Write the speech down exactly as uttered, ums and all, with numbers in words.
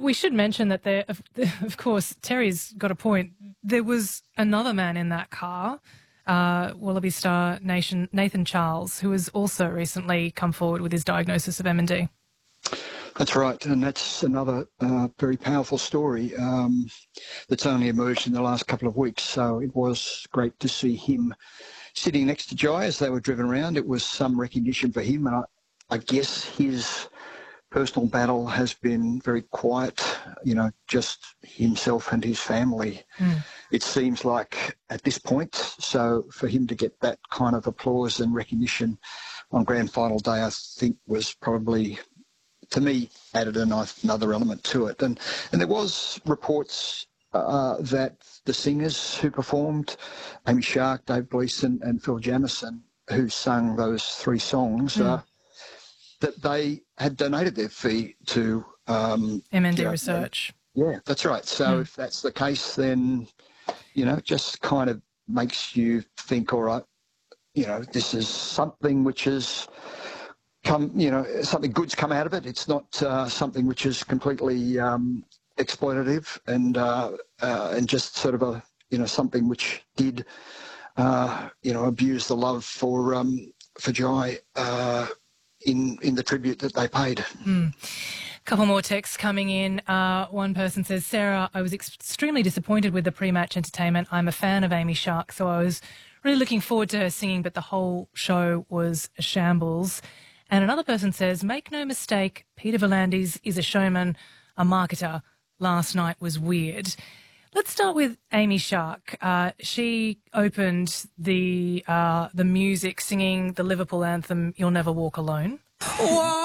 We should mention that there, of, of course, Terry's got a point. There was another man in that car, uh, Wallaby star Nathan, Nathan Charles, who has also recently come forward with his diagnosis of M N D. That's right, and that's another uh, very powerful story um, that's only emerged in the last couple of weeks. So it was great to see him sitting next to Jai as they were driven around. It was some recognition for him, and I, I guess his personal battle has been very quiet, you know, just himself and his family. Mm. It seems like at this point, so for him to get that kind of applause and recognition on grand final day, I think was probably, to me, added another element to it. And and there was reports uh, that the singers who performed, Amy Shark, Dave Gleeson and Phil Jamieson, who sung those three songs, mm. uh, that they had donated their fee to um, M N D you know, research. Yeah, that's right. So mm. if that's the case, then, you know, it just kind of makes you think, all right, you know, this is something which has come, you know, something good's come out of it. It's not uh, something which is completely um, exploitative and uh, uh, and just sort of a, you know, something which did, uh, you know, abuse the love for um, for Jai uh, in in the tribute that they paid. Mm. Couple more texts coming in. Uh, one person says, Sarah, I was extremely disappointed with the pre-match entertainment. I'm a fan of Amy Shark, so I was really looking forward to her singing, but the whole show was a shambles. And another person says, make no mistake, Peter V'landys is a showman, a marketer. Last night was weird. Let's start with Amy Shark. Uh, she opened the uh, the music singing the Liverpool anthem, You'll Never Walk Alone. Whoa!